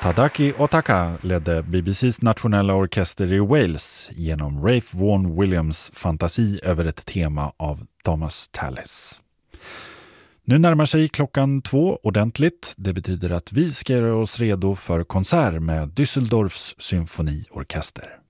Tadaki Otaka ledde BBCs nationella orkester i Wales genom Ralph Vaughan Williams fantasi över ett tema av Thomas Tallis. Nu närmar sig 2:00 ordentligt. Det betyder att vi ska göra oss redo för konsert med Düsseldorfs symfoniorkester.